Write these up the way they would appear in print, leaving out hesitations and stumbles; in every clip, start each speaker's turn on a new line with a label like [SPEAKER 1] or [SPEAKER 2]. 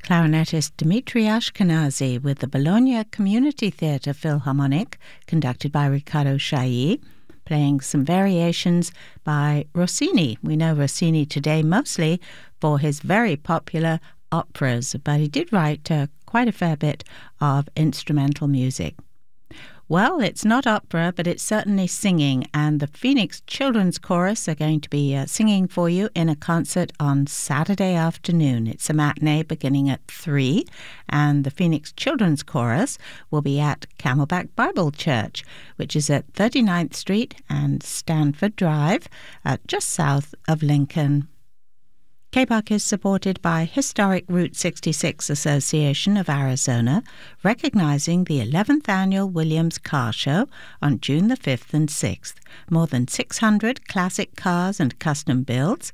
[SPEAKER 1] clarinetist Dmitry Ashkenazy with the Bologna Community Theatre Philharmonic, conducted by Riccardo Chailly, playing some variations by Rossini. We know Rossini today mostly for his very popular operas, but he did write quite a fair bit of instrumental music. Well, it's not opera, but it's certainly singing, and the Phoenix Children's Chorus are going to be singing for you in a concert on Saturday afternoon. It's a matinee beginning at 3, and the Phoenix Children's Chorus will be at Camelback Bible Church, which is at 39th Street and Stanford Drive, just south of Lincoln. KBUK is supported by Historic Route 66 Association of Arizona, recognizing the 11th Annual Williams Car Show on June the 5th and 6th. More than 600 classic cars and custom builds.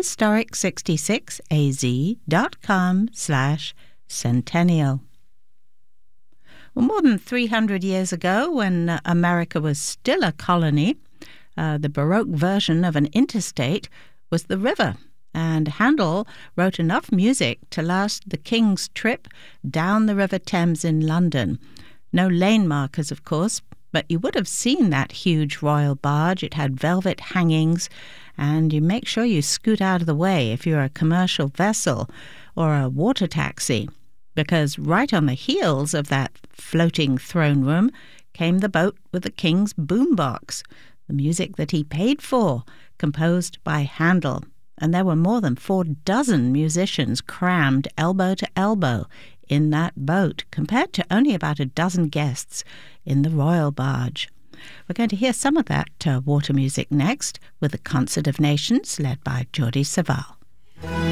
[SPEAKER 1] Historic66az.com/centennial. Well, more than 300 years ago, when America was still a colony, the Baroque version of an interstate was the river. And Handel wrote enough music to last the King's trip down the River Thames in London. No lane markers, of course, but you would have seen that huge royal barge. It had velvet hangings, and you make sure you scoot out of the way if you're a commercial vessel or a water taxi, because right on the heels of that floating throne room came the boat with the King's boombox, the music that he paid for, composed by Handel. And there were more than 4 musicians crammed elbow to elbow in that boat, compared to only about a dozen guests in the royal barge. We're going to hear some of that water music next with the Concert of Nations, led by Jordi Savall.